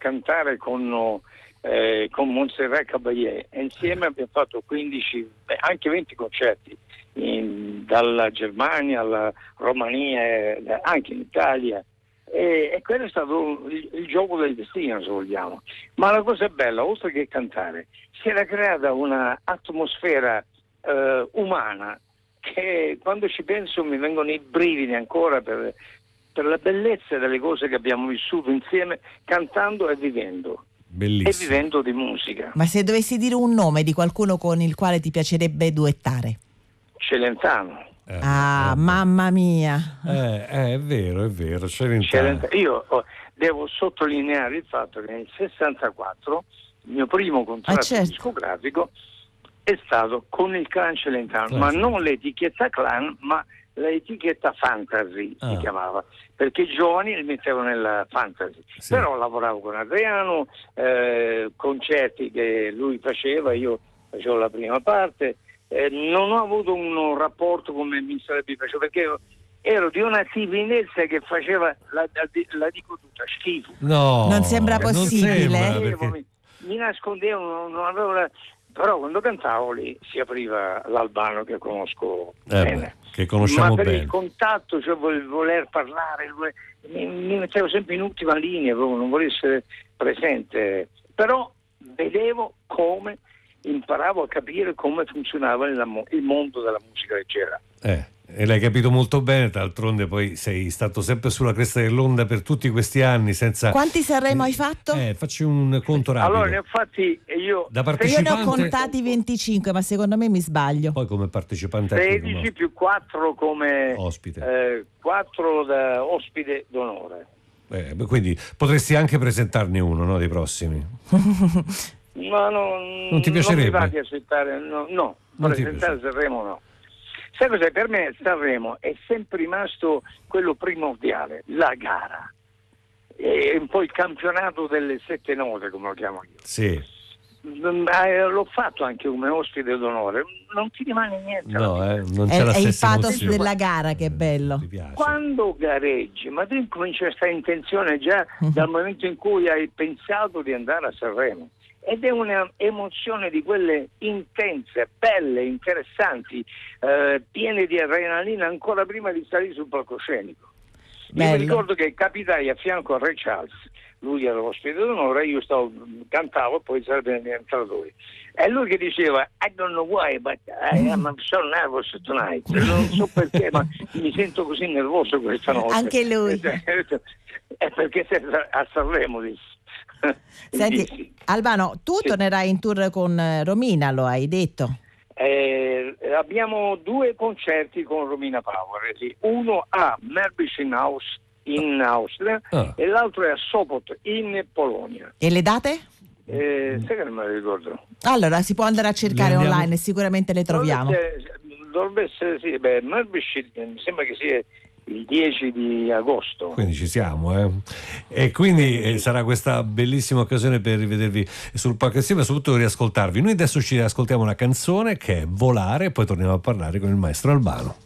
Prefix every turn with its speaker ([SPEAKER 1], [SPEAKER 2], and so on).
[SPEAKER 1] cantare con Montserrat Caballé, e insieme abbiamo fatto 15, anche 20 concerti dalla Germania alla Romania, anche in Italia, e quello è stato il gioco del destino, se vogliamo. Ma la cosa bella, oltre che cantare, si era creata una atmosfera umana che, quando ci penso, mi vengono i brividi ancora per la bellezza delle cose che abbiamo vissuto insieme, cantando e vivendo.
[SPEAKER 2] Bellissimo.
[SPEAKER 1] E vivendo di musica.
[SPEAKER 3] Ma se dovessi dire un nome di qualcuno con il quale ti piacerebbe duettare?
[SPEAKER 1] Celentano.
[SPEAKER 3] Mamma mia.
[SPEAKER 2] È vero, Celentano.
[SPEAKER 1] Io devo sottolineare il fatto che nel 64 il mio primo contratto discografico è stato con il Clan Celentano, ma non l'etichetta Clan, ma l'etichetta Fantasy si chiamava, perché i giovani li mettevano nella Fantasy. Sì. Però lavoravo con Adriano, concerti che lui faceva, io facevo la prima parte. Non ho avuto un rapporto come mi sarebbe piaciuto, perché ero di una timidezza che faceva, la dico tutta, schifo.
[SPEAKER 2] No,
[SPEAKER 3] non sembra possibile.
[SPEAKER 2] Non sembra, perché...
[SPEAKER 1] mi nascondevo, non avevo però quando cantavo lì si apriva l'Albano, che conosco bene,
[SPEAKER 2] che conosciamo
[SPEAKER 1] ma per
[SPEAKER 2] bene.
[SPEAKER 1] Il contatto, cioè voler parlare, mi mettevo sempre in ultima linea, proprio non volevo essere presente, però vedevo come, imparavo a capire come funzionava il mondo della musica leggera.
[SPEAKER 2] E l'hai capito molto bene, d'altronde poi sei stato sempre sulla cresta dell'onda per tutti questi anni senza...
[SPEAKER 3] Quanti Sanremo hai fatto?
[SPEAKER 2] Facci un conto rapido.
[SPEAKER 1] Allora ne ho fatti io...
[SPEAKER 2] Da partecipante...
[SPEAKER 3] Io ne ho contati 25, ma secondo me mi sbaglio.
[SPEAKER 2] Poi come partecipante...
[SPEAKER 1] 16 più 4 come...
[SPEAKER 2] ospite.
[SPEAKER 1] 4 da ospite d'onore.
[SPEAKER 2] Quindi potresti anche presentarne uno, no, dei prossimi?
[SPEAKER 1] No,
[SPEAKER 2] non ti piacerebbe?
[SPEAKER 1] Non mi va di accettare, no, presentare Sanremo no. Sai cos'è? Per me Sanremo è sempre rimasto quello primordiale, la gara. È un po' il campionato delle 7 note, come lo chiamo io.
[SPEAKER 2] Sì.
[SPEAKER 1] L'ho fatto anche come ospite d'onore, non ti rimane niente.
[SPEAKER 2] No, non c'è la stessa
[SPEAKER 3] il pathos
[SPEAKER 2] emozione.
[SPEAKER 3] della gara che è bello.
[SPEAKER 1] Quando gareggi, ma tu incominci a stare in tensione già dal momento in cui hai pensato di andare a Sanremo. Ed è un'emozione di quelle intense, belle, interessanti, piene di adrenalina ancora prima di salire sul palcoscenico. Io mi ricordo che capitai a fianco a Ray Charles, lui era l'ospite d'onore, io cantavo e poi sarebbe entrato lui. E lui che diceva I don't know why, but I am so nervous tonight. Non so perché, ma mi sento così nervoso questa notte.
[SPEAKER 3] Anche lui.
[SPEAKER 1] È perché sei a Sanremo, disse.
[SPEAKER 3] Senti, Albano, tu tornerai in tour con Romina, lo hai detto?
[SPEAKER 1] Abbiamo 2 concerti con Romina Power, uno a Merbisch in Austria e l'altro è a Sopot in Polonia.
[SPEAKER 3] E le date?
[SPEAKER 1] Sai che non me le ricordo.
[SPEAKER 3] Allora si può andare a cercare online e sicuramente le troviamo.
[SPEAKER 1] Dovrebbe essere Merbisch, mi sembra che sia il 10 di agosto.
[SPEAKER 2] Quindi ci siamo, E quindi sarà questa bellissima occasione per rivedervi sul palco insieme e soprattutto riascoltarvi. Noi adesso ci ascoltiamo una canzone che è Volare e poi torniamo a parlare con il maestro Albano.